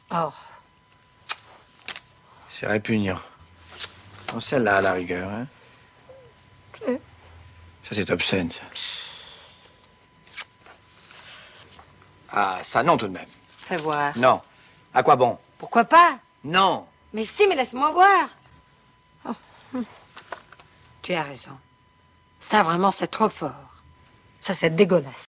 Oh. C'est répugnant. Non, celle-là, à la rigueur, hein. Ça, c'est obscène, ça. Ah, ça, non, tout de même. Fais voir. Non. À quoi bon? Pourquoi pas? Non. Mais si, mais laisse-moi voir. Oh. Tu as raison. Ça, vraiment, c'est trop fort. Ça, c'est dégueulasse.